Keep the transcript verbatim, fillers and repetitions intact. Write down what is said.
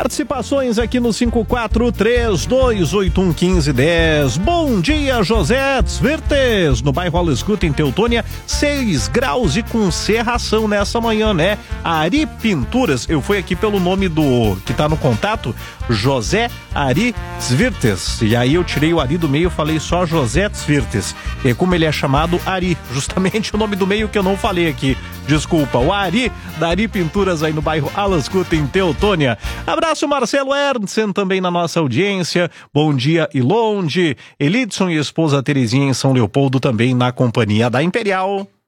participações aqui no cinco quatro três dois oito um um cinco um zero. Bom dia, José Tzvirtes, no bairro Alascuta, em Teutônia, seis graus e com cerração nessa manhã, né? Ari Pinturas, eu fui aqui pelo nome do que tá no contato, José Ari Tzvirtes, e aí eu tirei o Ari do meio e falei só José Tzvirtes, e como ele é chamado Ari, justamente o nome do meio que eu não falei aqui, desculpa, o Ari, da Ari Pinturas aí no bairro Alascuta, em Teutônia. Abraço, Marcelo Ernsten, também na nossa audiência. Bom dia, Ilonde. Elidson e esposa Terezinha em São Leopoldo, também na companhia da Imperial.